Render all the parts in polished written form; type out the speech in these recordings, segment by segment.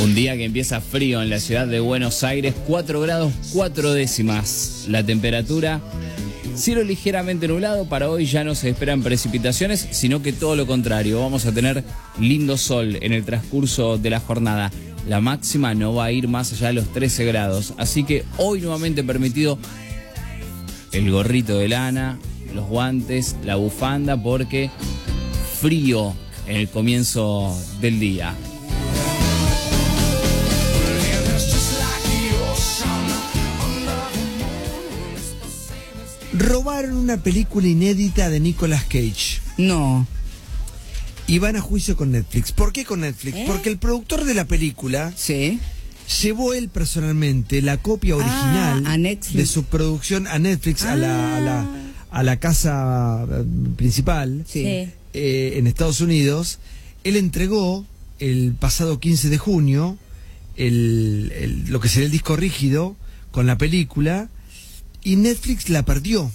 Un día que empieza frío en la ciudad de Buenos Aires, 4 grados 4 décimas la temperatura. Cielo ligeramente nublado, para hoy ya no se esperan precipitaciones, sino que todo lo contrario, vamos a tener lindo sol en el transcurso de la jornada. La máxima no va a ir más allá de los 13 grados, así que hoy nuevamente permitido el gorrito de lana, los guantes, la bufanda, porque frío en el comienzo del día. Robaron una película inédita de Nicolas Cage. No. Y van a juicio con Netflix. ¿Por qué con Netflix? Porque el productor de la película Sí. llevó él personalmente la copia original a Netflix. de su producción a Netflix, a la casa principal Sí. en Estados Unidos. Él entregó el pasado 15 de junio lo que sería el disco rígido con la película, y Netflix la perdió.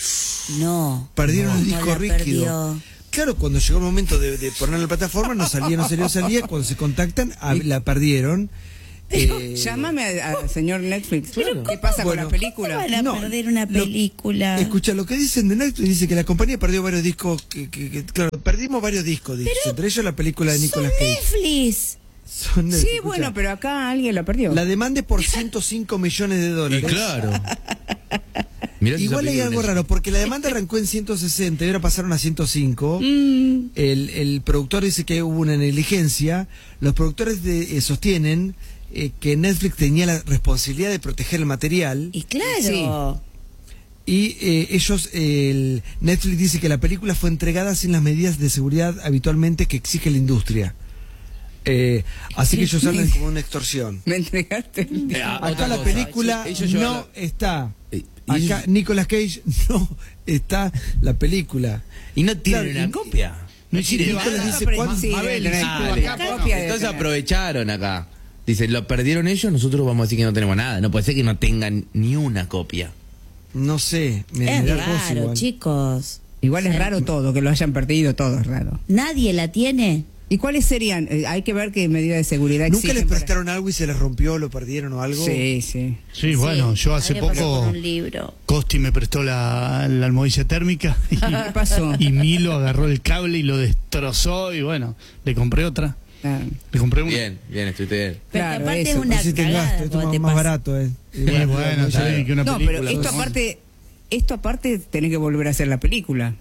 No. Perdieron el ¿Cómo disco la rígido. perdió? Claro, cuando llegó el momento de poner en la plataforma, no salía. Cuando se contactan, la perdieron. Llámame al señor Netflix. Claro. ¿Qué pasa Bueno, con la película? ¿Cómo van a No, perder una película? Escucha, lo que dicen de Netflix, dice que la compañía perdió varios discos, claro, perdimos varios discos, dice, entre ellos la película de Nicolas Cage. Netflix. Son Netflix, Sí, escucha. bueno, pero acá alguien la perdió. La demanda es por 105 millones de Y dólares. claro. Mirá si Igual esa hay película algo es- raro, porque la demanda arrancó en 160 y ahora pasaron a 105. El productor dice que hubo una negligencia. Los productores sostienen que Netflix tenía la responsabilidad de proteger el material. Y claro. Y Netflix dice que la película fue entregada sin las medidas de seguridad habitualmente que exige la industria. Así que ellos hablan como una extorsión. Me entregaste el... Acá otra la cosa, película ellos no llevan está. Y Acá Nicolas Cage no está la película. Y no tienen Claro, una copia. No hicieron Nicolas nada. dice, ¿cuándo? Sí, Mabel, debe tener dale. una copia de Entonces tener. aprovecharon acá. Dicen, lo perdieron ellos, nosotros vamos a decir que no tenemos nada. No puede ser que no tengan ni una copia. No sé, me Es da cosa raro, igual. chicos. Igual es raro todo, que lo hayan perdido todo es raro. ¿Nadie la tiene? ¿Y cuáles serían? Hay que ver qué medidas de seguridad ¿Nunca exigen les para- prestaron algo y se les rompió, lo perdieron o algo? Sí, sí. Sí, bueno, yo hace había pasado poco con un libro. Costi me prestó la almohadilla térmica y, ¿Qué pasó? y Milo agarró el cable y lo destrozó y bueno, le compré otra. Ah, Le compré una. Bien, estuviste bien. Pero Claro, que aparte eso. es una Así te cagada gasto, esto cuando es te más pasa. barato, Y bueno, ya sabés que una no, película. pero esto aparte tenés que volver a hacer la película.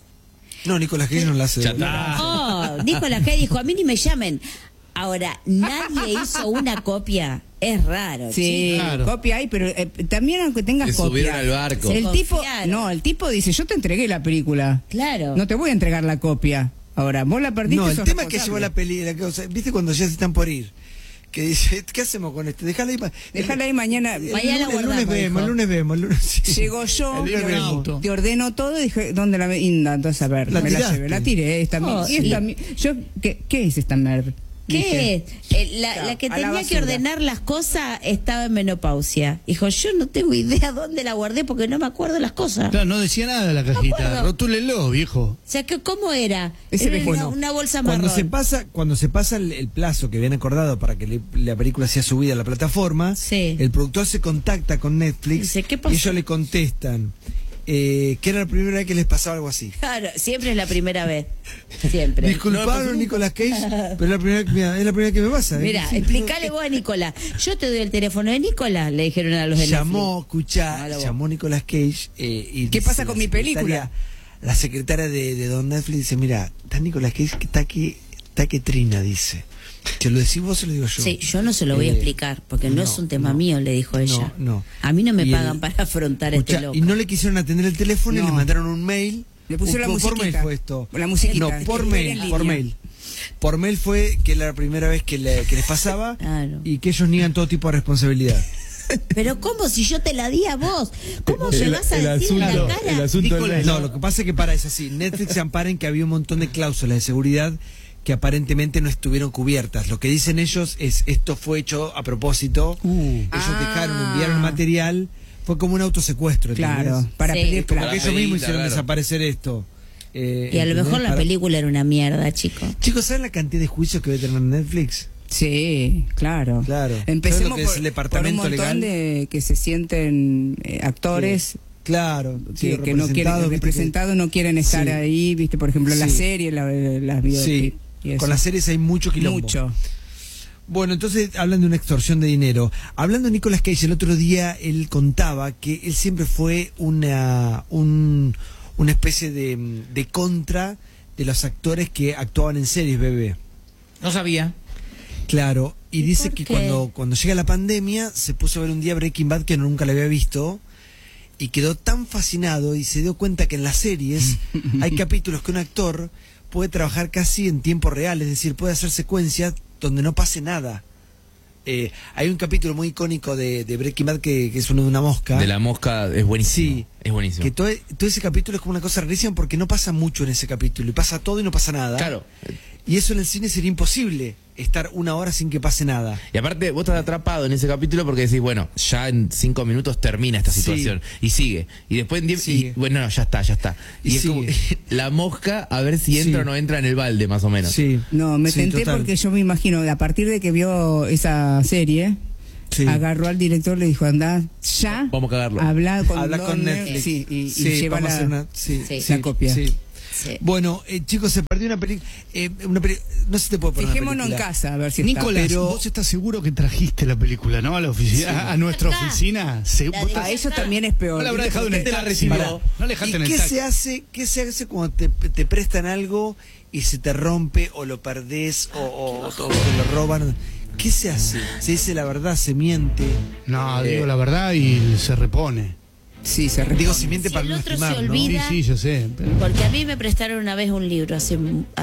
No, Nicolas Cage no la hace. Ya está. Oh, Nicolas Cage dijo, a mí ni me llamen. Ahora, nadie hizo una copia. Es raro, Sí, chicos. Claro. copia hay, pero también aunque tengas Se copia. subieron al barco. El Se tipo, confiaron. no, el tipo dice, yo te entregué la película. Claro. No te voy a entregar la copia. Ahora, vos la perdiste. No, el sos tema es que llevó responsable. la película. ¿Viste cuando ya se están por ir? Que dice, ¿qué hacemos con esto? Déjala ahí. Déjala ahí mañana. Mañana el lunes guardamos, vemos, dijo. el lunes vemos. Sí. Llegó yo, El viernes auto. te ordeno todo y dije, ¿dónde la inda? Entonces, a ver, La me la tiraste. llevé. La tiré. Esta, Oh, y esta, sí. ¿qué es esta merda? ¿Qué? La que a la tenía que basura. ordenar las cosas estaba en menopausia. Dijo, yo no tengo idea dónde la guardé porque no me acuerdo las cosas. Claro, no decía nada la cajita. acuerdo. Rotúlenlo, viejo. O sea, ¿cómo era? Ese Era viejo. una bolsa Cuando marrón. se pasa el plazo que habían acordado para que la película sea subida a la plataforma, Sí. el productor se contacta con Netflix Dice, ¿qué pasó? y ellos le contestan que era la primera vez que les pasaba algo así. Claro, siempre es la primera vez. Siempre. Disculparon, Nicolas Cage, pero es la primera vez que me pasa. ¿eh? Mira, explícale vos a Nicolás. Yo te doy el teléfono de Nicolás, le dijeron a los de Llamó, escuchá, Llamalo vos. llamó Nicolas Cage y ¿Qué dice pasa la con mi secretaria- película? La secretaria de Don Netflix dice, mira, está Nicolas Cage que está que trina, dice. ¿Se lo decís vos o se lo digo yo? Sí, yo no se lo voy a explicar, porque no es un tema mío, le dijo ella. no. A mí no me Y pagan para afrontar Escuchá, este loco. y no le quisieron atender el teléfono y No. le mandaron un mail. Le pusieron la Por mail musiquita. fue esto. La musiquita. No, Que por esperen mail, en por línea. mail. Por mail fue que era la primera vez que les pasaba Claro. y que ellos niegan todo tipo de responsabilidad. Pero ¿cómo si yo te la di a vos? ¿Cómo me vas a decir en la cara? Nicolás, No, lo que pasa es que es así. Netflix se ampara en que había un montón de cláusulas de seguridad que aparentemente no estuvieron cubiertas. Lo que dicen ellos es, esto fue hecho a propósito. Ellos enviaron material, fue como un autosecuestro. ¿entendés? Claro, para Sí. pedir Como plata. que ellos mismos hicieron Claro. desaparecer esto. Y a lo mejor la película era una mierda, chicos. Chicos, ¿saben la cantidad de juicios que debe tener Netflix? Sí, claro. Claro. ¿Sabes Empecemos lo que es el departamento por un montón legal? de que se sienten actores Claro, sí, que no quieren ¿viste? representados, no quieren estar Sí. ahí, viste, por ejemplo, las Sí. series, las Sí, biopics. y eso. con las series hay mucho quilombo. Mucho. Bueno, entonces hablan de una extorsión de dinero. Hablando de Nicolas Cage, el otro día él contaba que él siempre fue una especie de contra de los actores que actuaban en series, bebé. No sabía. Claro, y ¿Y dice por que qué? cuando llega la pandemia se puso a ver un día Breaking Bad que nunca le había visto y quedó tan fascinado y se dio cuenta que en las series hay capítulos que un actor puede trabajar casi en tiempo real, es decir, puede hacer secuencias donde no pase nada. Hay un capítulo muy icónico de Breaking Bad que es uno de una mosca. De la mosca es buenísimo. Sí. Es buenísimo. Que todo ese capítulo es como una cosa rarísima porque no pasa mucho en ese capítulo y pasa todo y no pasa nada. Claro. Y eso en el cine sería imposible, estar una hora sin que pase nada. Y aparte, vos estás atrapado en ese capítulo porque decís, bueno, ya en 5 minutos termina esta Sí. situación. Y sigue. Y después en 10. Sigue. Y bueno, no, ya está. Y es como sigue. la mosca, a ver si entra Sí. o no entra en el balde, más o menos. Sí. No, me Sí, tenté total. porque yo me imagino, a partir de que vio esa serie, Sí. agarró al director, le dijo, anda, ya, Vamos a cagarlo. habla con Habla con Netflix, Netflix. sí, y Sí, lleva vamos a hacer la, una, sí, Sí. la copia. sí. Sí. Bueno, chicos, se perdió una película. No se te puede poner Fijémonos en una película. casa, a ver si Nicolás, está. vos estás seguro que trajiste la película, ¿no? A la oficina, a nuestra Acá. oficina. La de- Ah, eso también es peor. No la habrá dejado en el Te la taxi. recibió. No la dejaste en ¿Y el qué taxi. qué se hace cuando te prestan algo y se te rompe o lo perdés o te lo roban? ¿Qué se hace? ¿Se dice la verdad? ¿Se miente? No, digo la verdad y se repone. Sí, se Digo, repone. se miente Si para el no otro lastimar, se ¿no? Sí, olvida- sí, yo sé. pero- Porque a mí me prestaron una vez un libro hace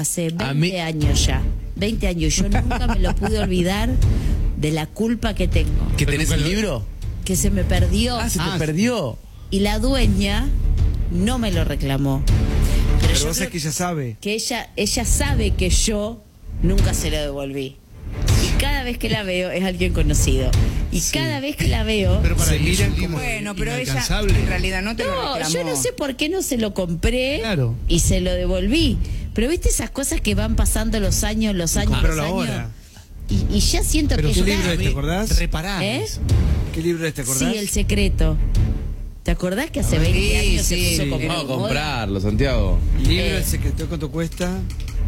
20 mí- años ya. 20 años. Yo nunca me lo pude olvidar de la culpa que tengo. ¿Que Pero tenés nunca el lo- libro? Que se me perdió. Ah, se te Ah, perdió. Y la dueña no me lo reclamó. Pero, Pero yo vos sabés creo que ella sabe. que ella sabe que yo nunca se lo devolví. Y cada vez que la veo es alguien conocido. Y cada vez que la veo... Pero para Se mí es miran un como- libro Bueno, pero ella inalcanzable. en realidad no te lo No, reclamó. yo no sé por qué no se lo compré Claro. y se lo devolví. Pero viste esas cosas que van pasando los años, Compralo los años. ahora. Y ya siento Pero que ¿qué ya... libro es, te acordás? Repará. ¿Eh? eso. ¿Qué libro es, te acordás? Sí, El Secreto. ¿Te acordás que hace 20 Sí, años sí. se puso Sí. como... Vamos a de moda? comprarlo, Santiago. Libro El secreto, ¿cuánto cuesta?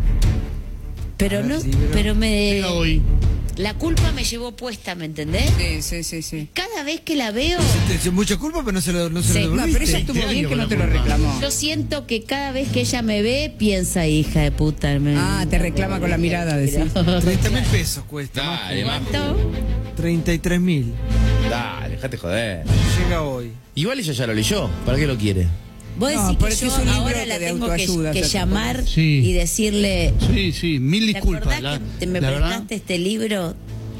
Pero A ver, no, libro. pero me... Llega hoy. La culpa me llevó puesta, ¿me entendés? Sí. Cada vez que la veo... Te mucha culpa, pero no se lo Sí. No, devolviste. pero ella estuvo 20 bien que años no te lo con la culpa. reclamó. Yo siento que cada vez que ella me ve, piensa, hija de puta. Ah, te reclama con la mirada, decís. 30.000 pesos cuesta. Dale, ¿Cuánto? 33.000. Dale, dejate joder. Llega hoy. Igual ella ya lo leyó. ¿Para qué lo quiere? Vos No, decís pero que es yo que es un libro ahora la de tengo autoayuda, que o sea, llamar Sí. y decirle, Sí, mil ¿te disculpas. acordás que me la verdad, prestaste este libro?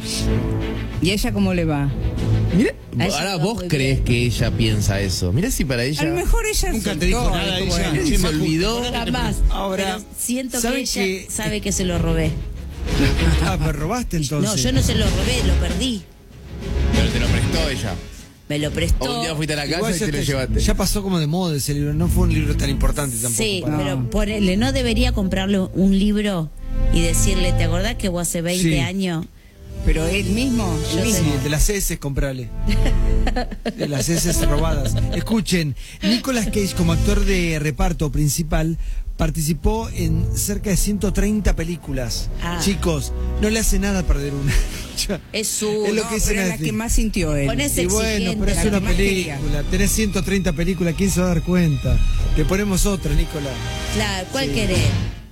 ¿Y ella cómo le va? Mira, A ella ahora le va vos muy crees bien. que ella piensa eso. Mira si para ella A lo mejor ella Nunca soltó, te dijo nada dijo, ella. bueno, Sí, se más olvidó. Jamás. Ahora, Pero siento que ¿sabe ella que- sabe que se lo robé. Ah, me robaste entonces. No, yo no se lo robé, lo perdí. Pero te lo prestó ella. Me lo O prestó. un día fuiste a la Igual casa y ya te lo llevaste. ya pasó como de moda ese libro. No fue un libro tan importante tampoco. Sí, para- pero ponele, no debería comprarle un libro y decirle, ¿te acordás que vos hace 20 Sí. años? Pero él mismo, Yo Sí, sé. el de las heces, comprale. De las heces robadas. Escuchen, Nicolas Cage como actor de reparto principal participó en cerca de 130 películas. Ah. Chicos, no le hace nada perder una. Ya. Es su... Es lo no, que dice pero es la Netflix. que más sintió él. Con ese Y bueno, exigente, pero es la una que más quería. película. Tenés 130 películas, ¿quién se va a dar cuenta? Te ponemos otra, Nicolás. Claro, ¿cuál querés?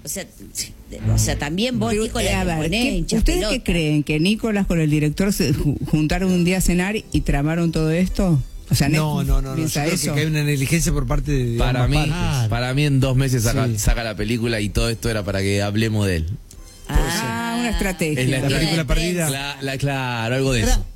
O sea, también vos, Pero, Nicolás, a ver, ponés ¿qué- hincha ¿ustedes pelota. qué creen? ¿Que Nicolás con el director se juntaron un día a cenar y tramaron todo esto? O sea, No, Netflix no, no. Yo piensa creo eso. que hay una negligencia por parte de Para ambas mí, partes. para mí en 2 meses saca, Sí. saca la película y todo esto era para que hablemos de él. Ah, una estrategia. Es La película perdida. Claro, algo de eso.